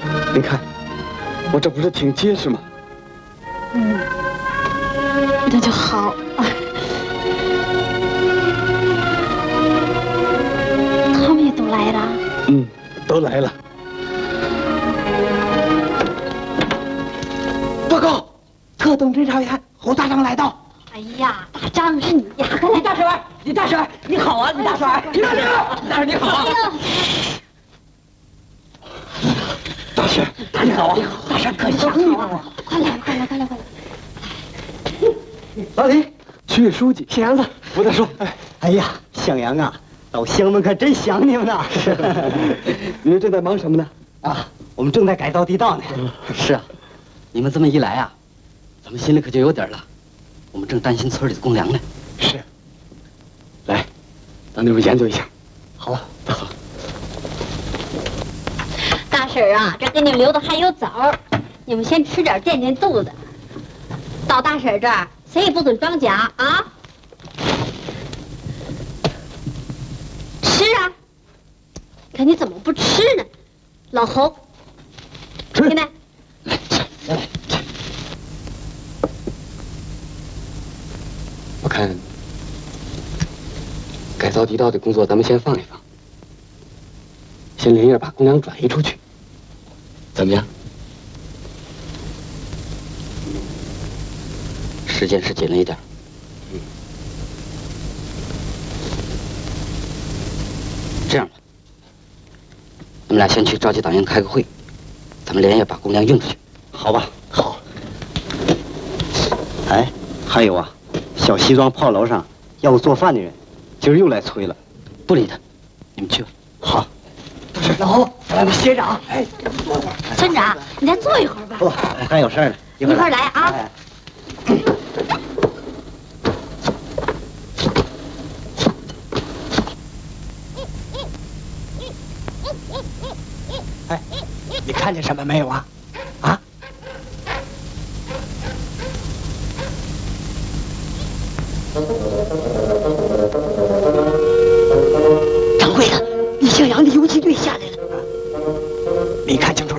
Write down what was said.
你看，我这不是挺结实吗？ 嗯，那就好。他们也都来了。 嗯，都来了。 报告，特等侦查员侯大长来到。 哎呀，大张是你呀！ 李大婶，李大婶，你好啊，李大婶，李大婶，李大婶你好啊。 大婶， 你好啊，大婶可想你了。 快来，快来，快来，快来！ 老李， 区委书记， 小杨子， 我再说。 哎呀，向阳啊，老乡们可真想你们呐。 你们正在忙什么呢？ 啊，我们正在改造地道呢。 是啊，你们这么一来啊，咱们心里可就有底了。我们正担心村里的公粮呢。 是。来，让你们研究一下。 好啊， 好。 大婶啊，这给你们留的还有枣儿，你们先吃点垫垫肚子。到大婶这儿，谁也不准装假啊！吃啊！看你怎么不吃呢？老侯， 吃。 现在来，我看改造地道的工作咱们先放一放，先连夜把公粮转移出去，怎么样？ 时间是紧了一点。这样吧，你们俩先去召集党员开个会，咱们连夜把公粮运出去，好吧？ 好。哎，还有啊，小西庄炮楼上要我做饭的人，今儿又来催了。 不理他，你们去吧。 好。老侯，来吧，学长。哎， 村长，你再坐一会儿吧。 不，还有事儿呢， 一会儿来啊。 哎，你看见什么没有啊？啊？掌柜的，李向阳的游击队下来了。没看清楚。